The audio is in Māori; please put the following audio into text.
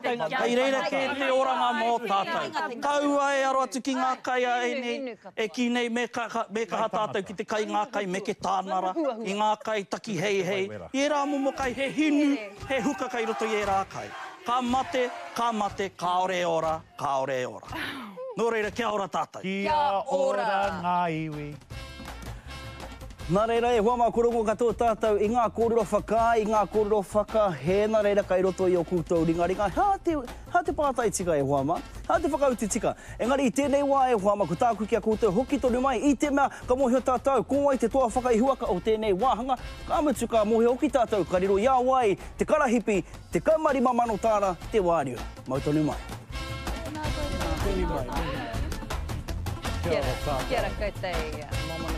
Kai reira ke te oranga mō tātou. Kaua e aro atu ki ngā kai a e ki nei me ka tātou ki te kai ngā kai me ke tānara, i ngā kai taki hei hei. I rā momo kai he hinu, he huka kai roto i rā kai. Ka mate, ka ore ora, ka ore ora. Nō reira, kia ora tātou. Kia ora ngā iwi. Nā reira e hoa mā korongo katoa tātou i ngā kōrero whaka, i ngā kōrero whakahē, nā reira kai roto i o koutou ringaringa. Hā te pātai tika e hoa mā, hā te whakauti tika. Engari i tēnei wā e hoa mā, ko tāku ki a koutou hoki tonu mai, i te mea ka mohio tātou, ko ai te toa whakaihuaka o tēnei wāhanga, ka amutu ka mohio hoki tātou, ka riro ia wai, te karahipi, te kaumarima mano tāna, te wārio. Mau tonu mai. Kia ora, Kia ora koutou,